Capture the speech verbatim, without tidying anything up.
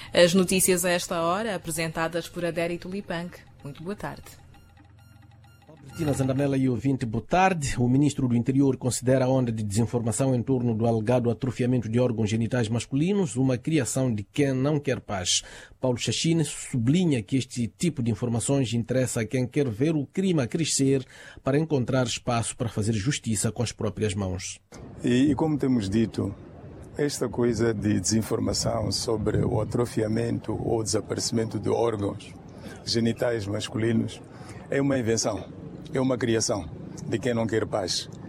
As notícias a esta hora, apresentadas por Adérito Lipanque. Muito boa tarde. Tina Zandamela e ouvinte, boa tarde. O ministro do Interior considera a onda de desinformação em torno do alegado atrofiamento de órgãos genitais masculinos uma criação de quem não quer paz. Paulo Chachine sublinha que este tipo de informações interessa a quem quer ver o crime a crescer para encontrar espaço para fazer justiça com as próprias mãos. E, e como temos dito, esta coisa de desinformação sobre o atrofiamento ou desaparecimento de órgãos genitais masculinos é uma invenção. É uma criação de quem não quer paz.